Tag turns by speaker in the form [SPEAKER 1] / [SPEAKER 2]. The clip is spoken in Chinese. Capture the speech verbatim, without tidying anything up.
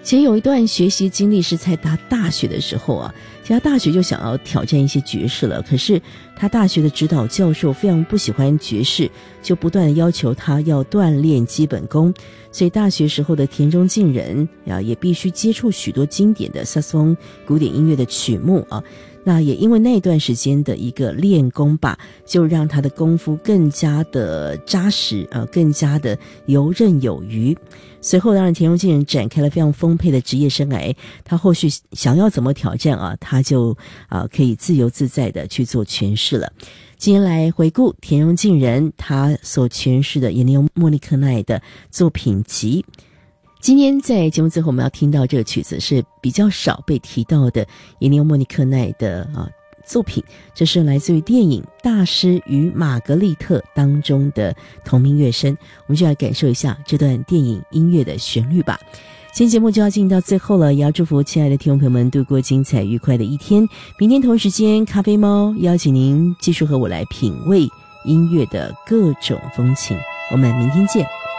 [SPEAKER 1] 其实有一段学习经历是在他大学的时候啊，其实他大学就想要挑战一些爵士了，可是他大学的指导教授非常不喜欢爵士，就不断的要求他要锻炼基本功，所以大学时候的田中敬人啊，也必须接触许多经典的萨克斯风古典音乐的曲目啊。那也因为那段时间的一个练功吧，就让他的功夫更加的扎实啊，更加的游刃有余。随后当然田中敬人展开了非常丰沛的职业生涯，他后续想要怎么挑战啊，他就啊可以自由自在的去做诠释了。今天来回顾田中敬人他所诠释的野牛莫尼克奈的作品集。今天在节目最后我们要听到这个曲子是比较少被提到的野牛莫尼克奈的啊作品，这是来自于电影《大师与玛格丽特》当中的同名乐声，我们就来感受一下这段电影音乐的旋律吧。今天节目就要进到最后了，也要祝福亲爱的听众朋友们度过精彩愉快的一天。明天同时间，咖啡猫邀请您继续和我来品味音乐的各种风情，我们明天见。